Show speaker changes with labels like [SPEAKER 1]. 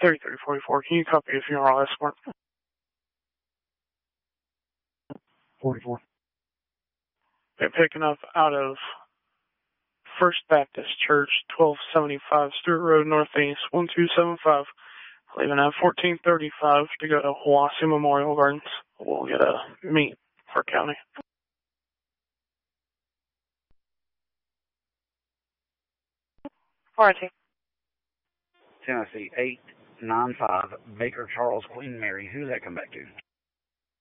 [SPEAKER 1] 3344. Can you copy a funeral escort?
[SPEAKER 2] 44.
[SPEAKER 1] They're picking up out of First Baptist Church, 1275 Stewart Road Northeast, 1275. Leaving at 1435 to go to Hiwassee Memorial Gardens. We'll get a meet for county.
[SPEAKER 3] Warranty.
[SPEAKER 2] Tennessee 895, Baker Charles, Queen Mary. Who does that come back to?